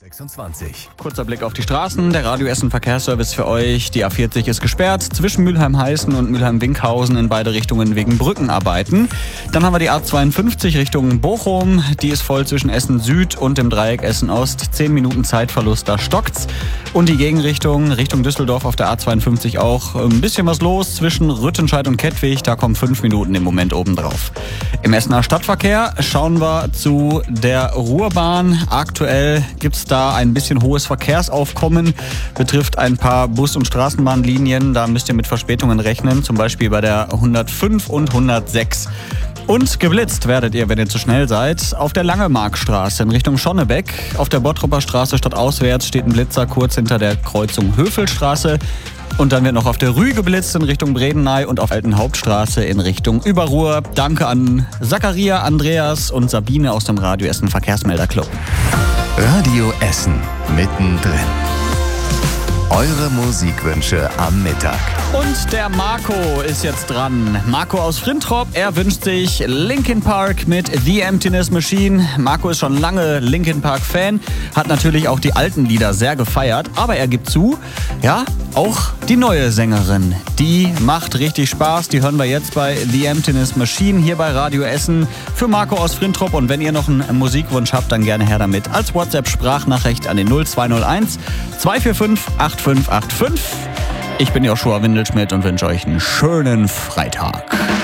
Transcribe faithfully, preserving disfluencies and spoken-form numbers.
sechsundzwanzig. Kurzer Blick auf die Straßen. Der Radio Essen Verkehrsservice für euch. Die A vierzig ist gesperrt zwischen Mülheim-Heißen und Mülheim-Winkhausen in beide Richtungen wegen Brückenarbeiten. Dann haben wir die A zweiundfünfzig Richtung Bochum. Die ist voll zwischen Essen Süd und dem Dreieck Essen Ost. Zehn Minuten Zeitverlust, da stockt's. Und die Gegenrichtung, Richtung Düsseldorf auf der A zweiundfünfzig auch. Ein bisschen was los zwischen Rüttenscheid und Kettwig. Da kommen fünf Minuten im Moment obendrauf. Im Essener Stadtverkehr schauen wir zu der Ruhrbahn. Aktuell gibt's da ein bisschen hohes Verkehrsaufkommen. Betrifft ein paar Bus- und Straßenbahnlinien. Da müsst ihr mit Verspätungen rechnen. Zum Beispiel bei der hundertfünf und hundertsechs. Und geblitzt werdet ihr, wenn ihr zu schnell seid, auf der Langemarkstraße in Richtung Schonnebeck. Auf der Bottroper Straße stadtauswärts steht ein Blitzer kurz hinter der Kreuzung Höfelstraße. Und dann wird noch auf der Rue geblitzt in Richtung Bredeney und auf Alten Hauptstraße in Richtung Überruhr. Danke an Zachariah, Andreas und Sabine aus dem Radio Essen Verkehrsmelderclub. Radio Essen mittendrin. Eure Musikwünsche am Mittag. Und der Marco ist jetzt dran. Marco aus Frintrop, er wünscht sich Linkin Park mit The Emptiness Machine. Marco ist schon lange Linkin Park Fan, hat natürlich auch die alten Lieder sehr gefeiert, aber er gibt zu, ja, auch die neue Sängerin, die macht richtig Spaß. Die hören wir jetzt bei The Emptiness Machine hier bei Radio Essen für Marco aus Frintrop. Und wenn ihr noch einen Musikwunsch habt, dann gerne her damit als WhatsApp-Sprachnachricht an den null zwei null eins zwei vier fünf acht fünf acht fünf. Ich bin Joshua Windelschmidt und wünsche euch einen schönen Freitag.